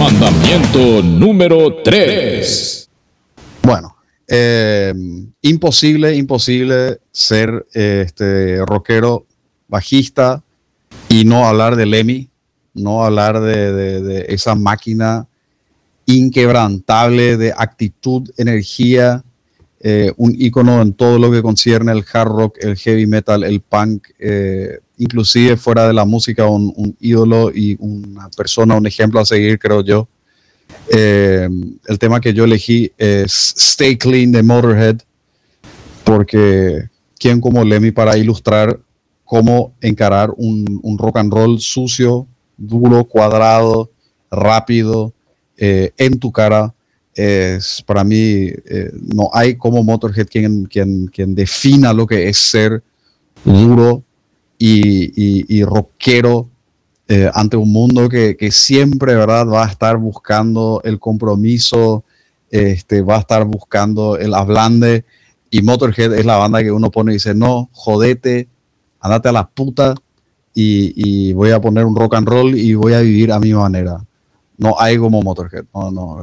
Mandamiento número 3. Bueno, imposible ser rockero bajista y no hablar de Lemmy, no hablar de esa máquina inquebrantable de actitud, energía, un ícono en todo lo que concierne el hard rock, el heavy metal, el punk, inclusive fuera de la música, un ídolo y una persona, un ejemplo a seguir, creo yo. El tema que yo elegí es Stay Clean de Motorhead, porque quién como Lemmy para ilustrar cómo encarar un rock and roll sucio, duro, cuadrado, rápido, en tu cara. Para mí no hay como Motorhead quien defina lo que es ser duro y rockero ante un mundo que siempre, ¿verdad?, va a estar buscando el compromiso, va a estar buscando el ablande, y Motorhead es la banda que uno pone y dice, no, jodete, andate a la puta y voy a poner un rock and roll y voy a vivir a mi manera. No hay como Motorhead, no,